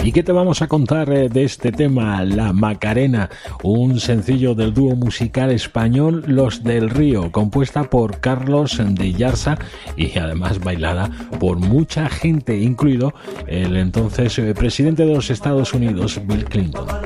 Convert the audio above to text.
¿Y qué te vamos a contar de este tema? La Macarena, un sencillo del dúo musical español Los del Río, compuesta por Carlos de Yarza y además bailada por mucha gente, incluido el entonces presidente de los Estados Unidos, Bill Clinton.